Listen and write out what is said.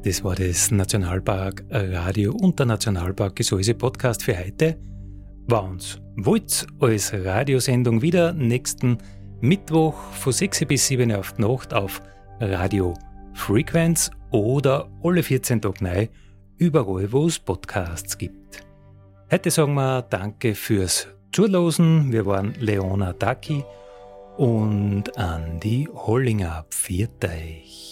Das war das Nationalpark Radio und der Nationalpark Gesäuse Podcast für heute. Wenn's wollt, als Radiosendung wieder nächsten Mittwoch von 6 bis 7 auf die Nacht auf Radio Frequenz oder alle 14 Tage neu, überall wo es Podcasts gibt. Heute sagen wir Danke fürs Zuhören. Wir waren Leona Daki und Andi Hollinger. Pfiat euch.